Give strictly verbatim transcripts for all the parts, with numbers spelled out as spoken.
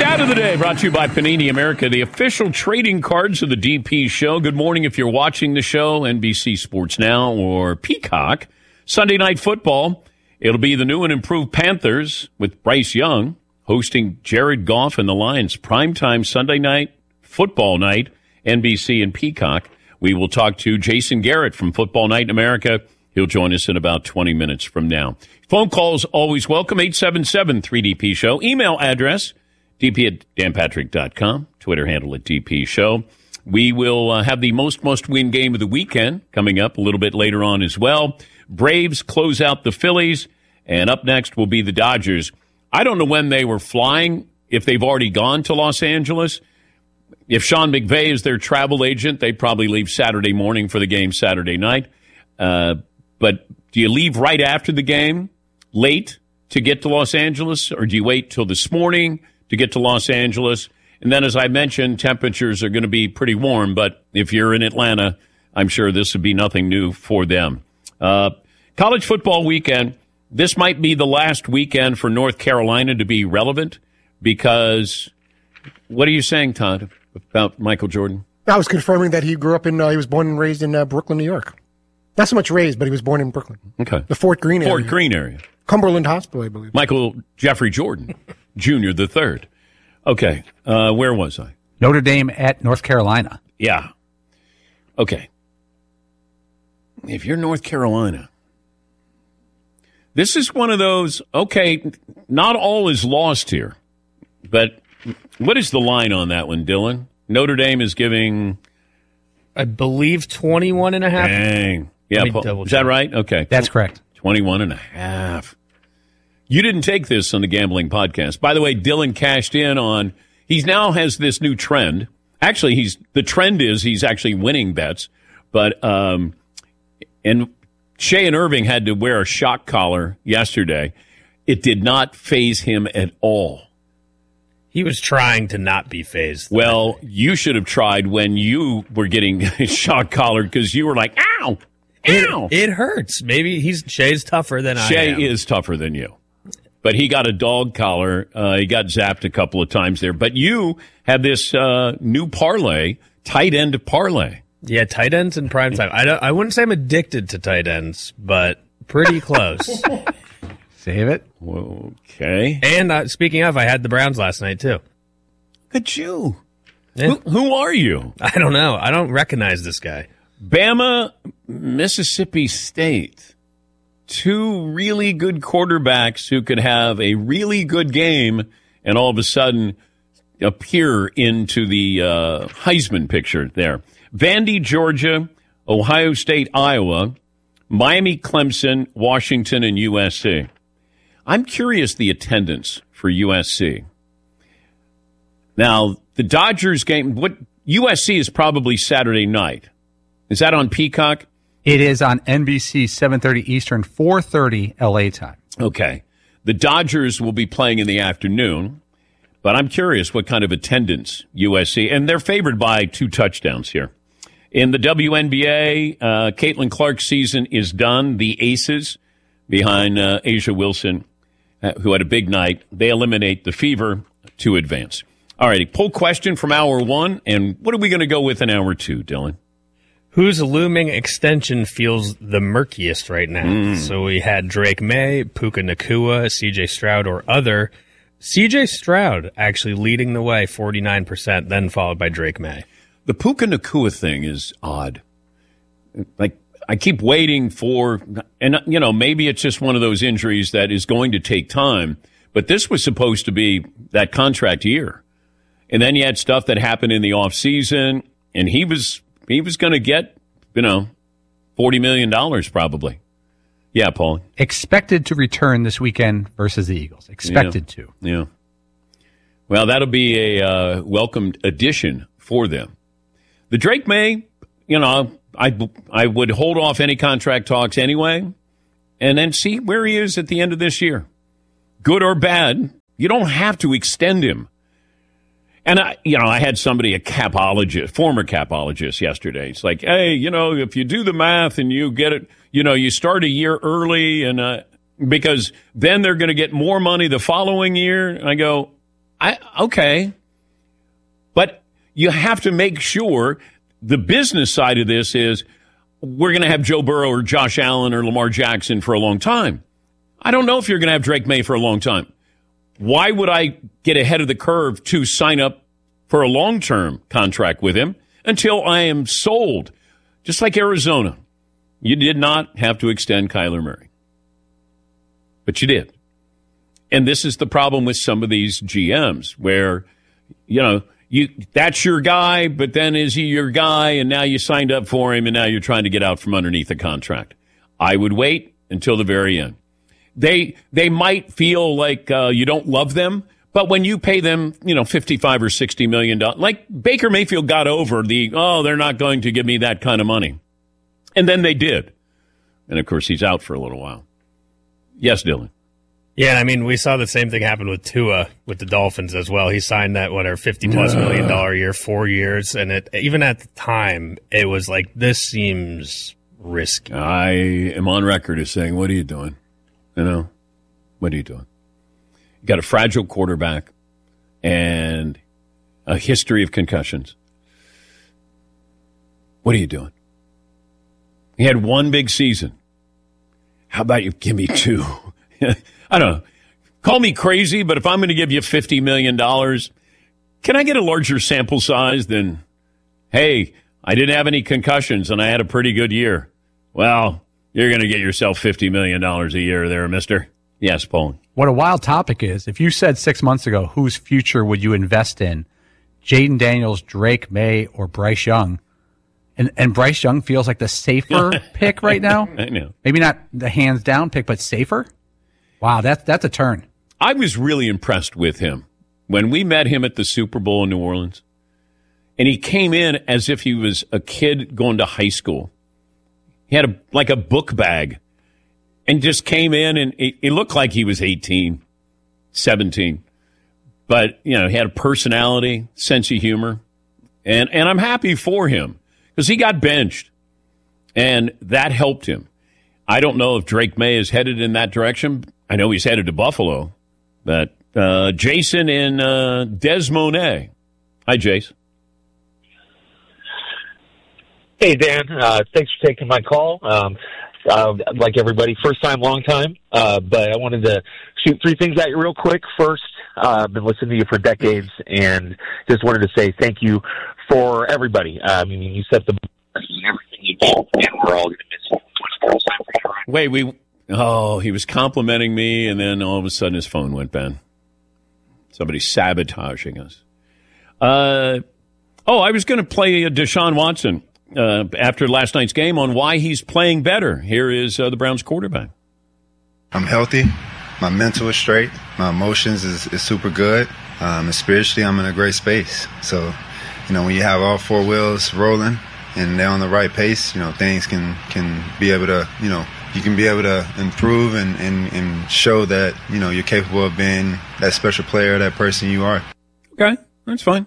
Stat of the day brought to you by Panini America, the official trading cards of the D P Show. Good morning if you're watching the show, N B C Sports Now or Peacock. Sunday Night Football, it'll be the new and improved Panthers with Bryce Young hosting Jared Goff and the Lions. Primetime Sunday night, football night, N B C and Peacock. We will talk to Jason Garrett from Football Night in America. He'll join us in about twenty minutes from now. Phone calls always welcome, eight seven seven three D P show. Email address, d p at dan patrick dot com. Twitter handle at D P Show. We will uh, have the most must-win game of the weekend coming up a little bit later on as well. Braves close out the Phillies, and up next will be the Dodgers. I don't know when they were flying, if they've already gone to Los Angeles. If Sean McVay is their travel agent, they'd probably leave Saturday morning for the game Saturday night. Uh, but do you leave right after the game, late, to get to Los Angeles, or do you wait till this morning to get to Los Angeles? And then, as I mentioned, temperatures are going to be pretty warm, but if you're in Atlanta, I'm sure this would be nothing new for them. Uh, college football weekend, this might be the last weekend for North Carolina to be relevant because, what are you saying, Todd, about Michael Jordan? I was confirming that he grew up in, uh, he was born and raised in uh, Brooklyn, New York. Not so much raised, but he was born in Brooklyn. Okay. The Fort Greene area. Fort Greene area. Cumberland Hospital, I believe. Michael Jeffrey Jordan, Junior the third. Okay. Uh, where was I? Notre Dame at North Carolina. Yeah. Okay. If you're North Carolina, this is one of those, okay, not all is lost here. But what is the line on that one, Dylan? Notre Dame is giving... I believe twenty-one and a half. Dang. Yeah, Paul, is that right? Okay. That's correct. twenty-one and a half. You didn't take this on the Gambling Podcast. By the way, Dylan cashed in on, he now has this new trend. Actually, he's the trend is he's actually winning bets. But, um, and Shea and Irving had to wear a shock collar yesterday. It did not faze him at all. He was trying to not be phased. Well, you should have tried when you were getting shock collared because you were like, ow, ow. It, it hurts. Maybe he's Shea's tougher than I Shea am. is tougher than you. But he got a dog collar. Uh, he got zapped a couple of times there. But you have this uh, new parlay, tight end parlay. Yeah, tight ends in prime time. I, don't, I wouldn't say I'm addicted to tight ends, but pretty close. Save it. Okay. And uh, speaking of, I had the Browns last night, too. Look at you. Yeah. Who, who are you? I don't know. I don't recognize this guy. Bama, Mississippi State. Two really good quarterbacks who could have a really good game and all of a sudden appear into the uh, Heisman picture there. Vandy, Georgia, Ohio State, Iowa, Miami, Clemson, Washington, and U S C. I'm curious the attendance for U S C. Now, the Dodgers game, what U S C is probably Saturday night. Is that on Peacock? It is on N B C, seven thirty Eastern, four thirty L A time. Okay. The Dodgers will be playing in the afternoon, but I'm curious what kind of attendance U S C, and they're favored by two touchdowns here. In the W N B A, uh, Caitlin Clark's season is done. The Aces, behind uh, Asia Wilson, uh, who had a big night, they eliminate the Fever to advance. All righty, poll question from hour one, and what are we going to go with in hour two, Dylan? Whose looming extension feels the murkiest right now? Mm. So we had Drake May, Puka Nacua, C J Stroud, or other. C J Stroud actually leading the way, forty-nine percent, then followed by Drake May. The Puka Nacua thing is odd. Like, I keep waiting for, and, you know, maybe it's just one of those injuries that is going to take time, but this was supposed to be that contract year. And then you had stuff that happened in the offseason, and he was... He was going to get, you know, forty million dollars probably. Yeah, Paul. Expected to return this weekend versus the Eagles. Expected yeah. to. Yeah. Well, that'll be a uh, welcomed addition for them. The Drake May, you know, I, I would hold off any contract talks anyway and then see where he is at the end of this year. Good or bad, you don't have to extend him. And, I, you know, I had somebody, a capologist, former capologist yesterday. It's like, hey, you know, if you do the math and you get it, you know, you start a year early and uh, because then they're going to get more money the following year. And I go, I okay. But you have to make sure the business side of this is we're going to have Joe Burrow or Josh Allen or Lamar Jackson for a long time. I don't know if you're going to have Drake May for a long time. Why would I get ahead of the curve to sign up for a long-term contract with him until I am sold? Just like Arizona. You did not have to extend Kyler Murray. But you did. And this is the problem with some of these G Ms where, you know, you that's your guy, but then is he your guy? And now you signed up for him, and now you're trying to get out from underneath the contract. I would wait until the very end. They they might feel like uh, you don't love them, but when you pay them, you know, fifty-five or sixty million dollars, like Baker Mayfield got over the, oh, they're not going to give me that kind of money. And then they did. And, of course, he's out for a little while. Yes, Dylan. Yeah, I mean, we saw the same thing happen with Tua with the Dolphins as well. He signed that, whatever, fifty-plus million dollars a year, four years. And it, even at the time, it was like, this seems risky. I am on record as saying, what are you doing? You know, what are you doing? You got a fragile quarterback and a history of concussions. What are you doing? He had one big season. How about you give me two? I don't know. Call me crazy, but if I'm going to give you fifty million dollars, can I get a larger sample size than, hey, I didn't have any concussions and I had a pretty good year? Well, you're going to get yourself fifty million dollars a year there, mister. Yes, Paul. What a wild topic is. If you said six months ago, whose future would you invest in? Jaden Daniels, Drake May, or Bryce Young? And and Bryce Young feels like the safer pick right now? I know. Maybe not the hands-down pick, but safer? Wow, that's, that's a turn. I was really impressed with him when we met him at the Super Bowl in New Orleans. And he came in as if he was a kid going to high school. He had a, like a book bag and just came in, and it, it looked like he was eighteen, seventeen. But, you know, he had a personality, sense of humor. And, and I'm happy for him because he got benched, and that helped him. I don't know if Drake May is headed in that direction. I know he's headed to Buffalo. But uh, Jason in uh, Des Moines. Hi, Jace. Hey, Dan. Uh, thanks for taking my call. Um, uh, like everybody, first time, long time. Uh, but I wanted to shoot three things at you real quick. First, uh, I've been listening to you for decades, and just wanted to say thank you for everybody. Uh, I mean, you set the everything you do, and we're all going to miss you. Wait, we. Oh, he was complimenting me, and then all of a sudden his phone went bad. Somebody's sabotaging us. Uh, oh, I was going to play uh, Deshaun Watson uh, after last night's game on why he's playing better. Here is uh, the Browns quarterback. I'm healthy. My mental is straight. My emotions is, is super good. Um, and spiritually, I'm in a great space. So, you know, when you have all four wheels rolling and they're on the right pace, you know, things can, can be able to, you know, you can be able to improve and, and, and show that, you know, you're capable of being that special player, that person you are. Okay, that's fine.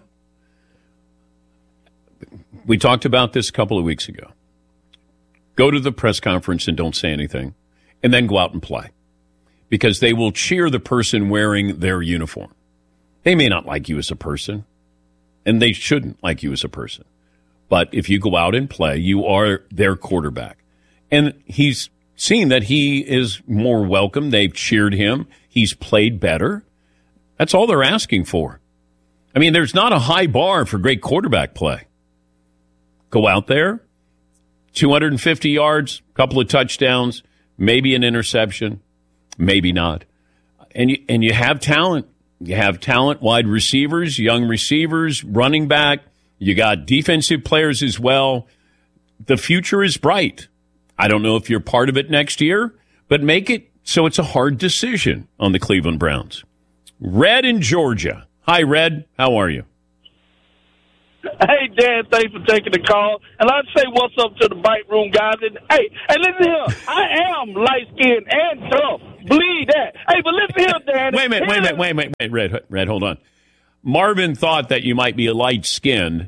We talked about this a couple of weeks ago. Go to the press conference and don't say anything, and then go out and play. Because they will cheer the person wearing their uniform. They may not like you as a person, and they shouldn't like you as a person. But if you go out and play, you are their quarterback. And he's seen that he is more welcome. They've cheered him. He's played better. That's all they're asking for. I mean, there's not a high bar for great quarterback play. Go out there, two hundred fifty yards, couple of touchdowns, maybe an interception, maybe not. And you, and you have talent. You have talent, wide receivers, young receivers, running back. You got defensive players as well. The future is bright. I don't know if you're part of it next year, but make it so it's a hard decision on the Cleveland Browns. Red in Georgia. Hi, Red. How are you? Hey, Dan, thanks for taking the call. And I'd say what's up to the bite room guys. And, hey, hey, listen here. I am light-skinned and tough. Believe that. Hey, but listen here, Dan. Wait a minute, wait a minute, wait a minute, wait, Red, Red, hold on. Marvin thought that you might be a light-skinned.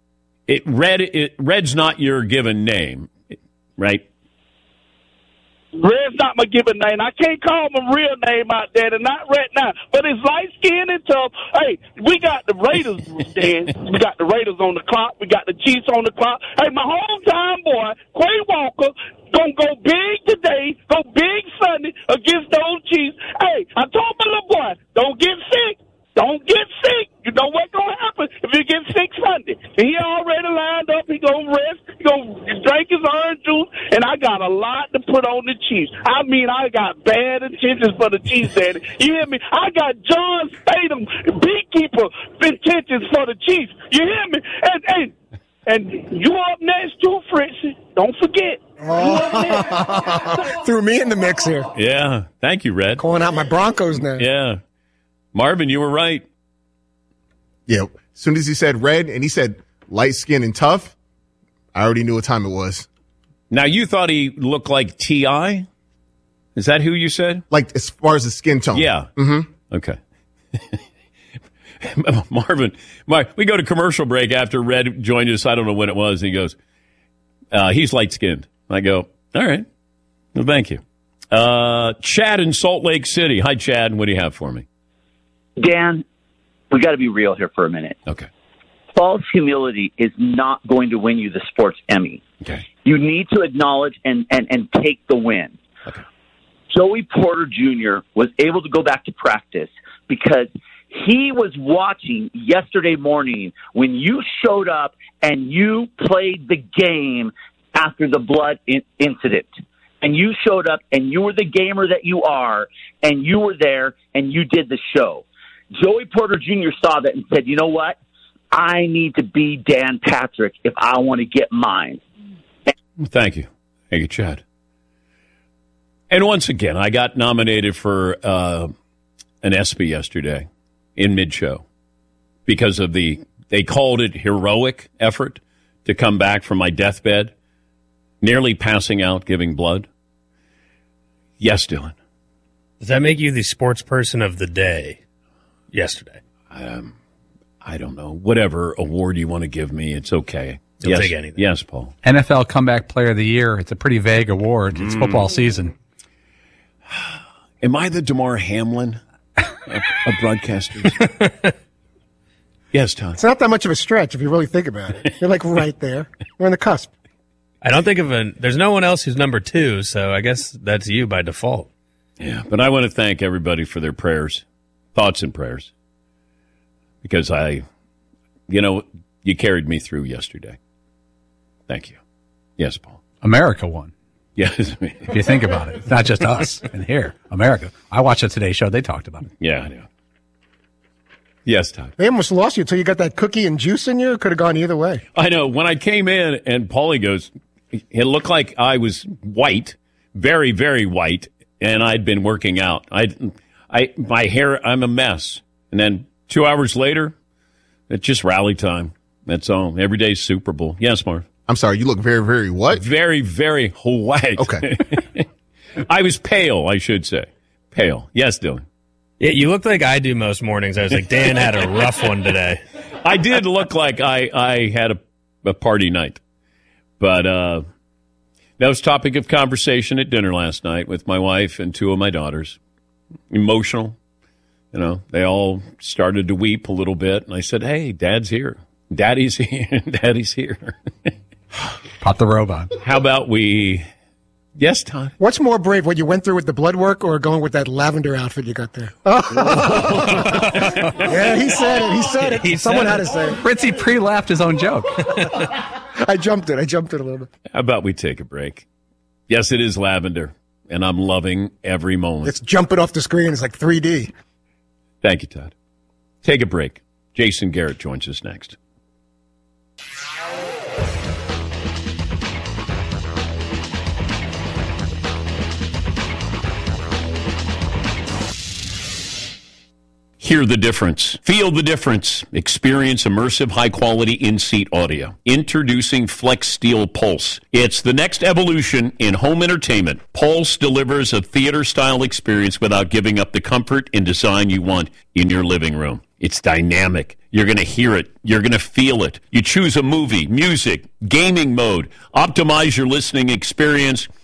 It Red, it, Red's not your given name, right? Red's not my given name. I can't call him a real name out there. They're not right now. But it's light-skinned and tough. Hey, we got the Raiders, Dan. We got the Raiders on the clock. We got the Chiefs on the clock. Hey, my hometown boy, Quay Walker, gonna go big today, go big Sunday against those Chiefs. Hey, I told my little boy, don't get sick. Don't get sick. You know what's going to happen if you get sick Sunday. And he already lined up. He going to rest. He going to drink his orange juice. And I got a lot to put on the Chiefs. I mean, I got bad intentions for the Chiefs, Daddy. You hear me? I got John Statham, beekeeper intentions for the Chiefs. You hear me? And, and, and you up next too, Fritzy. Don't forget. Oh. Threw me in the mix here. Yeah. Thank you, Red. Calling out my Broncos now. Yeah. Marvin, you were right. Yeah. As soon as he said red and he said light skin and tough, I already knew what time it was. Now, you thought he looked like T I? Is that who you said? Like, as far as the skin tone. Yeah. Mm-hmm. Okay. Marvin, Mar- we go to commercial break after Red joined us. I don't know when it was. And he goes, uh, he's light-skinned. I go, all right. Well, thank you. Uh, Chad in Salt Lake City. Hi, Chad. What do you have for me? Dan, we got to be real here for a minute. Okay. False humility is not going to win you the sports Emmy. Okay. You need to acknowledge and, and, and take the win. Okay. Joey Porter Junior was able to go back to practice because he was watching yesterday morning when you showed up and you played the game after the blood in- incident. And you showed up and you were the gamer that you are, and you were there and you did the show. Joey Porter Junior saw that and said, you know what? I need to be Dan Patrick if I want to get mine. Thank you. Thank you, Chad. And once again, I got nominated for uh, an ESPY yesterday in mid-show because of the, they called it heroic effort to come back from my deathbed, nearly passing out, giving blood. Yes, Dylan. Does that make you the sports person of the day yesterday? Um, I don't know. Whatever award you want to give me, it's okay. You'll yes, take anything. Yes, Paul. N F L Comeback Player of the Year. It's a pretty vague award. It's mm. football season. Am I the DeMar Hamlin of, of broadcasters? Yes, Tom. It's not that much of a stretch if you really think about it. You're like right there. You're on the cusp. I don't think of a. There's no one else who's number two, so I guess that's you by default. Yeah, but I want to thank everybody for their prayers, thoughts and prayers, because I, you know, you carried me through yesterday. Thank you. Yes, Paul. America won. Yes. If you think about it, it's not just us in here. America. I watched the Today Show. They talked about it. Yeah, I know. Yes, Todd. They almost lost you until you got that cookie and juice in you. It could have gone either way. I know. When I came in and Paulie goes, it looked like I was white, very, very white, and I'd been working out. I, I, my hair, I'm a mess. And then two hours later, it's just rally time. That's all. Every day's Super Bowl. Yes, Marv. I'm sorry. You look very, very what? Very, very white. Okay. I was pale, I should say. Pale. Yes, Dylan. Yeah, you look like I do most mornings. I was like, Dan had a rough one today. I did look like I, I had a, a party night. But uh, that was topic of conversation at dinner last night with my wife and two of my daughters. Emotional. You know, they all started to weep a little bit. And I said, hey, Dad's here. Daddy's here. Daddy's here. Pop the robe on. How about we... Yes, Todd. What's more brave, what you went through with the blood work or going with that lavender outfit you got there? Oh. Yeah, he said it. He said it. He Someone said had it. to say it. Fritzy pre-laughed his own joke. I jumped it. I jumped it a little bit. How about we take a break? Yes, it is lavender, and I'm loving every moment. It's jumping off the screen. It's like three D. Thank you, Todd. Take a break. Jason Garrett joins us next. Hear the difference. Feel the difference. Experience immersive, high-quality in-seat audio. Introducing Flex Steel Pulse. It's the next evolution in home entertainment. Pulse delivers a theater-style experience without giving up the comfort and design you want in your living room. It's dynamic. You're going to hear it. You're going to feel it. You choose a movie, music, gaming mode. Optimize your listening experience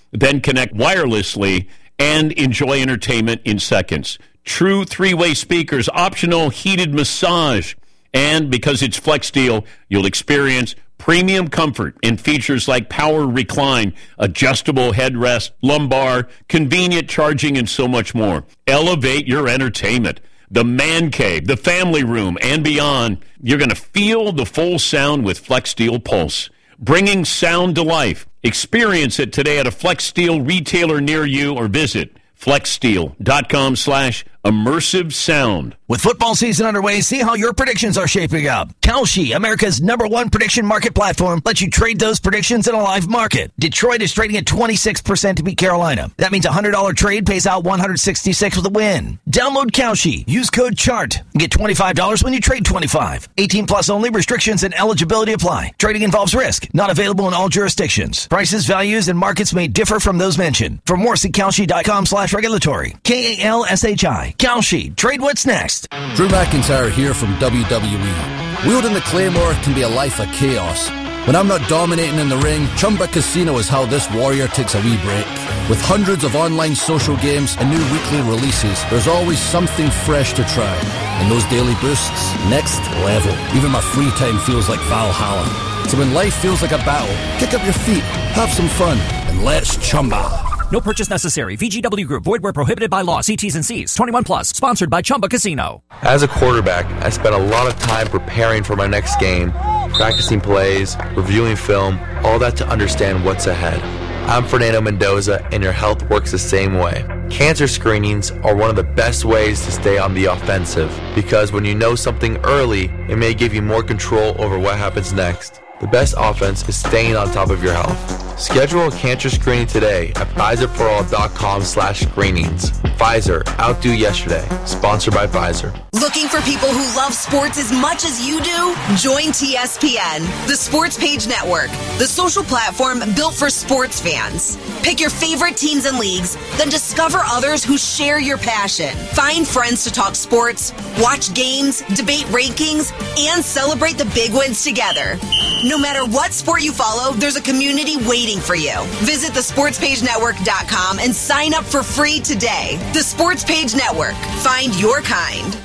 then connect wirelessly and enjoy entertainment in seconds. True three-way speakers, optional heated massage. And because it's FlexSteel, you'll experience premium comfort in features like power recline, adjustable headrest, lumbar, convenient charging, and so much more. Elevate your entertainment. The man cave, the family room, and beyond. You're going to feel the full sound with FlexSteel Pulse. Bringing sound to life. Experience it today at a FlexSteel retailer near you or visit flexsteel.com slash immersive sound. With football season underway, see how your predictions are shaping up. Kalshi, America's number one prediction market platform, lets you trade those predictions in a live market. Detroit is trading at twenty-six percent to beat Carolina. That means a one hundred dollars trade pays out one hundred sixty-six with a win. Download Kalshi. Use code CHART. Get twenty-five dollars when you trade twenty-five dollars. eighteen plus only. Restrictions and eligibility apply. Trading involves risk. Not available in all jurisdictions. Prices, values, and markets may differ from those mentioned. For more, see Kalshi.com slash regulatory. K A L S H I. Kalshi. Trade what's next. Drew McIntyre here from W W E. Wielding the Claymore can be a life of chaos. When I'm not dominating in the ring, Chumba Casino is how this warrior takes a wee break. With hundreds of online social games and new weekly releases, there's always something fresh to try. And those daily boosts, next level. Even my free time feels like Valhalla. So when life feels like a battle, kick up your feet, have some fun, and let's Chumba. No purchase necessary. V G W Group. Void where prohibited by law. See T's and C's. twenty-one plus. Sponsored by Chumba Casino. As a quarterback, I spent a lot of time preparing for my next game, practicing plays, reviewing film, all that to understand what's ahead. I'm Fernando Mendoza, and your health works the same way. Cancer screenings are one of the best ways to stay on the offensive, because when you know something early, it may give you more control over what happens next. The best offense is staying on top of your health. Schedule a cancer screening today at Pfizerforall.com slash screenings. Pfizer, outdo yesterday. Sponsored by Pfizer. Looking for people who love sports as much as you do? Join T S P N, the Sports Page Network, the social platform built for sports fans. Pick your favorite teams and leagues, then discover others who share your passion. Find friends to talk sports, watch games, debate rankings, and celebrate the big wins together. No matter what sport you follow, there's a community waiting for you. Visit the sports page network dot com and sign up for free today. The Sports Page Network. Find your kind.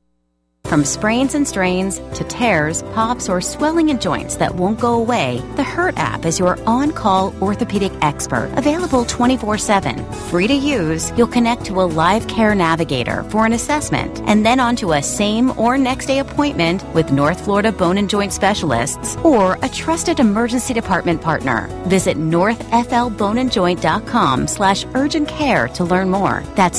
From sprains and strains to tears, pops, or swelling in joints that won't go away, the Hurt app is your on-call orthopedic expert, available twenty-four seven. Free to use, you'll connect to a live care navigator for an assessment, and then onto a same or next day appointment with North Florida Bone and Joint Specialists or a trusted emergency department partner. Visit northflboneandjoint.com slash urgent care to learn more. That's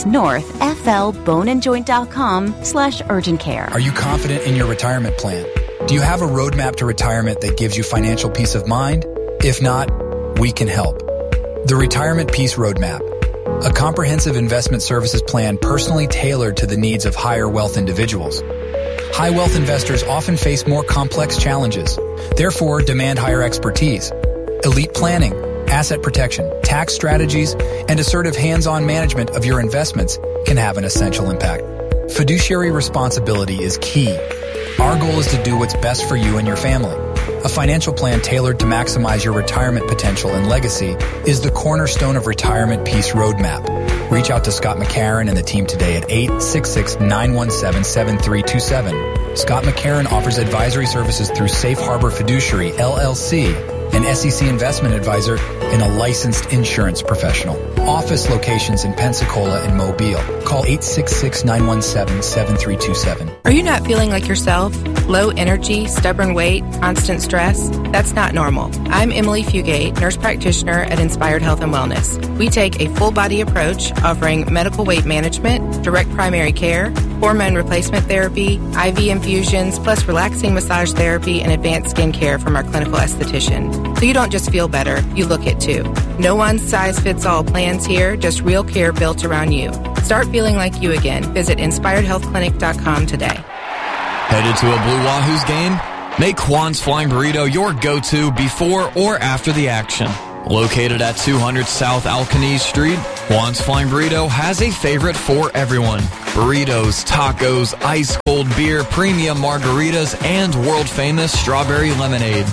northflboneandjoint.com slash urgent care. Are you confident in your retirement plan? Do you have a roadmap to retirement that gives you financial peace of mind? If not, we can help. The Retirement Peace Roadmap, a comprehensive investment services plan personally tailored to the needs of higher wealth individuals. High wealth investors often face more complex challenges, therefore demand higher expertise. Elite planning, asset protection, tax strategies, and assertive hands-on management of your investments can have an essential impact. Fiduciary responsibility is key. Our goal is to do what's best for you and your family. A financial plan tailored to maximize your retirement potential and legacy is the cornerstone of Retirement Peace Roadmap. Reach out to Scott McCarron and the team today at eight six six, nine one seven, seven three two seven. Scott McCarron offers advisory services through Safe Harbor Fiduciary, L L C, an S E C investment advisor, and a licensed insurance professional. Office locations in Pensacola and Mobile. Call eight six six, nine one seven, seven three two seven. Are you not feeling like yourself? Low energy, stubborn weight, constant stress? That's not normal. I'm Emily Fugate, nurse practitioner at Inspired Health and Wellness. We take a full body approach offering medical weight management, direct primary care, hormone replacement therapy, I V infusions, plus relaxing massage therapy and advanced skin care from our clinical esthetician. So you don't just feel better, you look it too. No one size fits all plans here, just real care built around you. Start feeling like you again. Visit inspired health clinic dot com today. Headed to a Blue Wahoos game? Make Juan's Flying Burrito your go-to before or after the action. Located at two hundred South Alcanese Street, Juan's Flying Burrito has a favorite for everyone. Burritos, tacos, ice-cold beer, premium margaritas, and world-famous strawberry lemonade.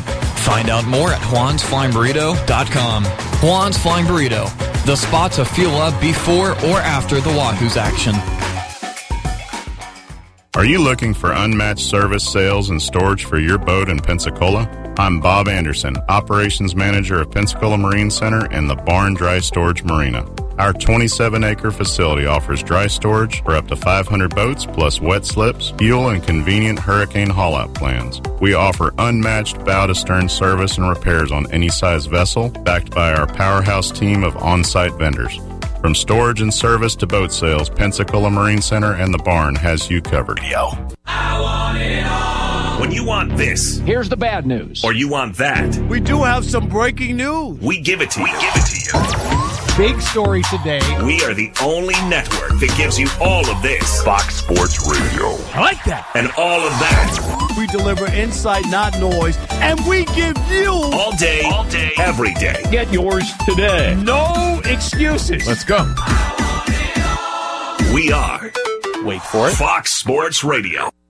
Find out more at Juan's Flying Burrito dot com. Juan's Flying Burrito, the spot to fuel up before or after the Wahoos action. Are you looking for unmatched service, sales, and storage for your boat in Pensacola? I'm Bob Anderson, Operations Manager of Pensacola Marine Center and the Barn Dry Storage Marina. Our twenty-seven acre facility offers dry storage for up to five hundred boats, plus wet slips, fuel, and convenient hurricane haul-out plans. We offer unmatched bow-to-stern service and repairs on any size vessel, backed by our powerhouse team of on-site vendors. From storage and service to boat sales, Pensacola Marine Center and the Barn has you covered. Yo. I want it all. When you want this, here's the bad news. Or you want that, we do have some breaking news. We give it to you. We give it to you. Big story today. We are the only network that gives you all of this. Fox Sports Radio. I like that. And all of that. We deliver insight, not noise. And we give you all day, all day, every day. Get yours today. No excuses. Let's go. We are. Wait for it. Fox Sports Radio.